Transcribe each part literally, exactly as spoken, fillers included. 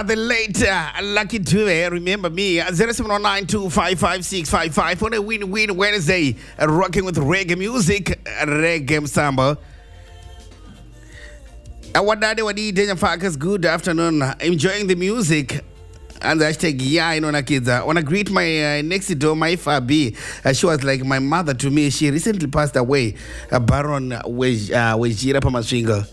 Uh, the late uh, Lucky Dube, remember me, uh, zero seven one nine two five five six five five on a win-win Wednesday, uh, rocking with reggae music, uh, reggae samba. Our daddy, what he did, Farkas, good afternoon, enjoying the music. And the hashtag, yeah, I know, kids. I want to greet my uh, next door, my Fabi. Uh, she was like my mother to me. She recently passed away, uh, Baron Wejira Pamaswinga.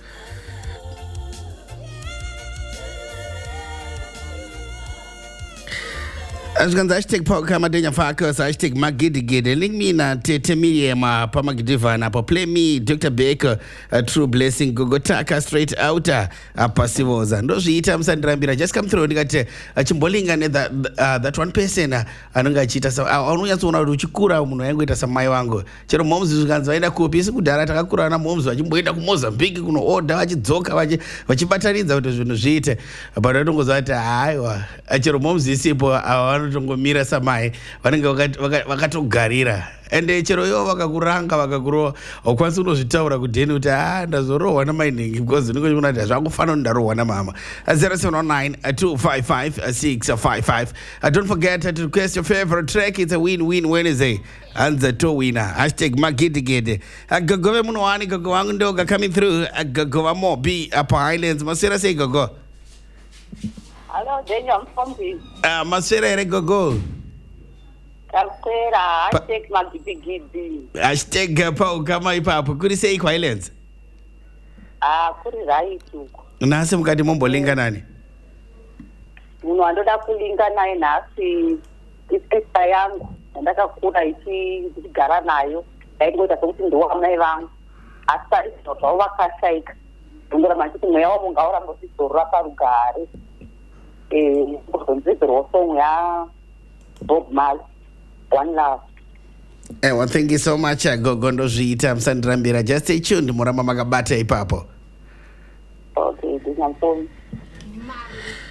As kan hashtag pa kama denya Farkas hashtag magidi gidi link me na tete mi ma pa magidiva na pa play me Doctor Baker uh, True Blessing Gogotaka straight out uh, passivoza ndo zviita msandirambira just come through ndikati uh, chimbolinga ne that uh, that one person uh, anonga achita sa uh, unonyatsoona kuti uchikura munhu aingoita samai wangu chero moms zvikanzi vaenda kupi sikudhara takakura na moms vachimboenda ku Mozambique kuno order vachidzoka vachibatanidza kuti zvinhu zviite but atongoza kuti haiwa chero moms isipo uh, tongomira samai vanenge vakatogarira ende chero ivo vakakuranga vakakurowa haukwanisi unozvitaura kudheni kuti ah ndazorohwa namainingi because ndingoona kuti hazvakufanira kuti ndarohwa namama. Zero seven one nine two five five six five five. Don't forget to request your favorite track. It's a win-win Wednesday and the two winner hashtag magidigede gogove muno wani gogo wangu ndoga coming through gogova mobi up Highlands masera say gogo. Hello, Daniel, I'm from the... Uh, Masera ere gogo. Kalsera, hashtag magibigidi. Hashtag pa kama ipapo. Kuri say kwa Highlands? Ah, kuri raitu. Nasi mkati mombolinga nani? Munu andoda kulinga nae nasi isister yangu. Ndaka kura isi gara nayo. Aingo itakuti nduwa mnai vangu. Asa isi notawa kashaika. Ndura manchiti mwewa munga ora mbosi sorra parugari. Eh, song ya Bob Marley, One Love. Eh, well, thank you so much. Uh, go gondo zviita msandirambira. Just stay tuned. Murama makabata ipapo. Okay, this is